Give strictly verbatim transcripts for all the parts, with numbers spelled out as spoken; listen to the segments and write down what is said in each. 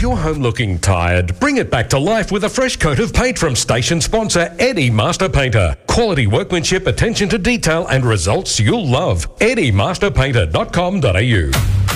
your home looking tired? Bring it back to life with a fresh coat of paint from station sponsor Eddie Master Painter. Quality workmanship, attention to detail and results you'll love. eddie master painter dot com dot a u.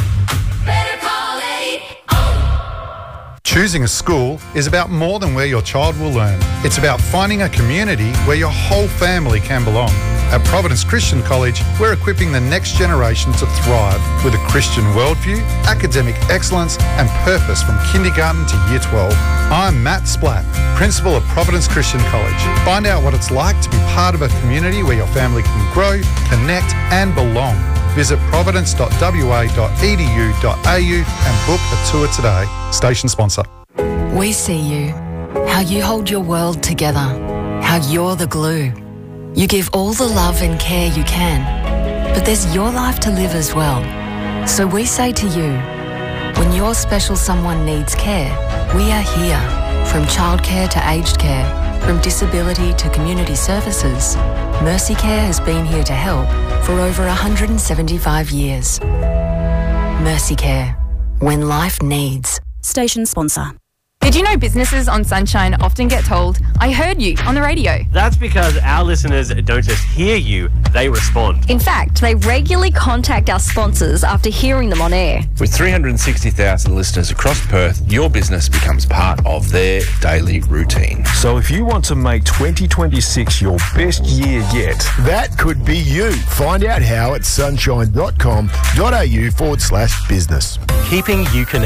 Choosing a school is about more than where your child will learn. It's about finding a community where your whole family can belong. At Providence Christian College, we're equipping the next generation to thrive with a Christian worldview, academic excellence and purpose from kindergarten to year twelve. I'm Matt Splatt, Principal of Providence Christian College. Find out what it's like to be part of a community where your family can grow, connect and belong. Visit providence dot w a dot e d u dot a u and book a tour today. Station sponsor. We see you, how you hold your world together, how you're the glue. You give all the love and care you can, but there's your life to live as well. So we say to you, when your special someone needs care, we are here. From childcare to aged care, from disability to community services, Mercy Care has been here to help for over one hundred seventy-five years. Mercy Care, when life needs. Station sponsor. Did you know businesses on Sunshine often get told, I heard you on the radio? That's because our listeners don't just hear you, they respond. In fact, they regularly contact our sponsors after hearing them on air. With three hundred sixty thousand listeners across Perth, your business becomes part of their daily routine. So if you want to make twenty twenty-six your best year yet, that could be you. Find out how at sunshine dot com dot a u forward slash business. Keeping you connected.